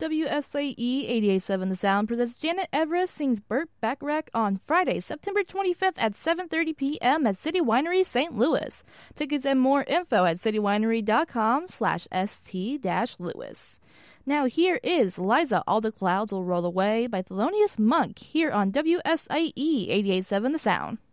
WSAE 88.7 The Sound presents Janet Everest Sings Burt Bacharach on Friday, September 25th at 7:30 p.m. at City Winery, St. Louis. Tickets and more info at citywinery.com/st-louis. Now here is Liza, All the Clouds Will Roll Away by Thelonious Monk here on WSAE 88.7 The Sound.